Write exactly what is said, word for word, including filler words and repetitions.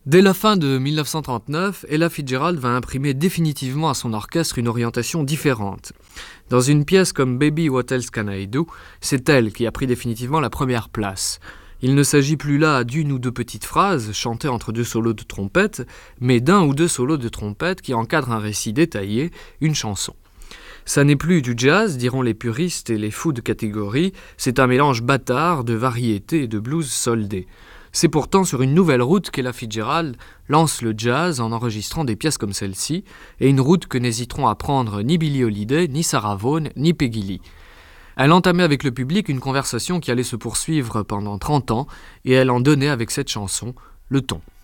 Dès la fin de mille neuf cent trente-neuf, Ella Fitzgerald va imprimer définitivement à son orchestre une orientation différente. Dans une pièce comme Baby What Else Can I Do, c'est elle qui a pris définitivement la première place. Il ne s'agit plus là d'une ou deux petites phrases chantées entre deux solos de trompette, mais d'un ou deux solos de trompette qui encadrent un récit détaillé, une chanson. Ça n'est plus du jazz, diront les puristes et les fous de catégorie, c'est un mélange bâtard de variété et de blues soldé. C'est pourtant sur une nouvelle route qu'Ella Fitzgerald lance le jazz en enregistrant des pièces comme celle-ci, et une route que n'hésiteront à prendre ni Billie Holiday, ni Sarah Vaughan, ni Peggy Lee. Elle entamait avec le public une conversation qui allait se poursuivre pendant trente ans, et elle en donnait avec cette chanson le ton.